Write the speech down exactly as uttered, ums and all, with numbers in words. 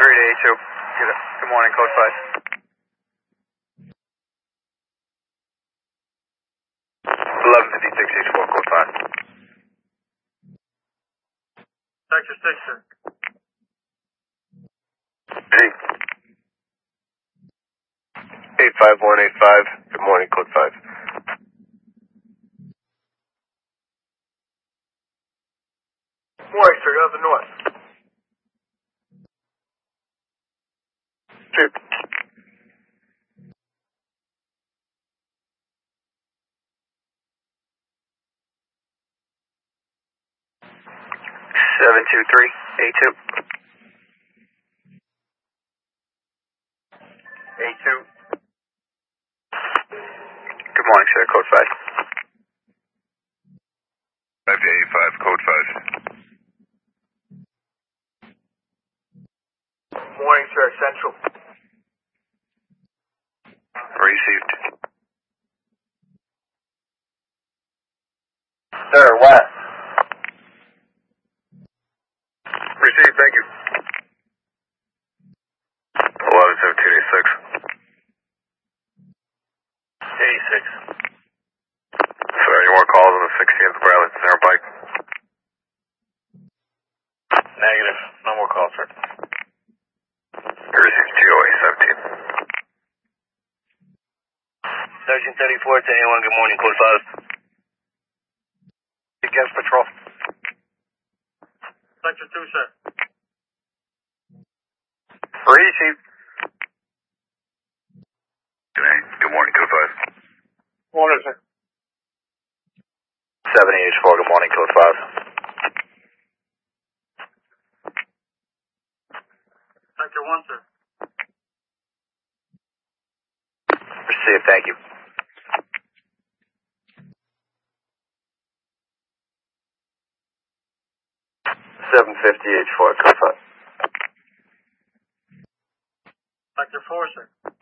three to A two. Good, good morning, code five. eleven fifty-six H four, code five. Sector six, sir. Hey. eight five one eight five, good morning, code five. Morning, sir. Go to the north. Two. seven two three, A two. A two. Good morning, sir, code five. five to A five, code five. Morning, sir. Central. Received. Sir, west. Received, thank you. eleven seventeen A six. A six. Sir, any more calls on the sixteenth Bradley Turnpike? Negative. No more calls, sir. Received G O A seventeen. Sergeant thirty-four to A one. Good morning, code five. Against patrol. Sector two, sir. Received. Good night. Good morning, code five. Morning, sir. seventy H four, good morning, code five. Sector one, sir. Received, thank you. seven fifty H four, code five. Sector four, sir.